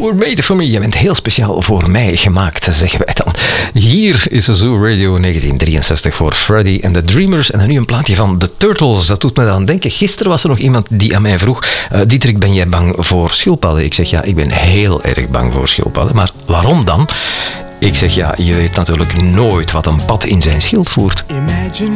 were made for me. Je bent heel speciaal voor mij gemaakt, zeggen wij dan. Hier is Zoo Radio 1963 voor Freddy and the Dreamers. En dan nu een plaatje van The Turtles. Dat doet me dan denken. Gisteren was er nog iemand die aan mij vroeg... Dietrich, ben jij bang voor schildpadden? Ik zeg, ja, ik ben heel erg bang voor schildpadden. Maar waarom dan? Ik zeg, ja, je weet natuurlijk nooit wat een pad in zijn schild voert. Imagine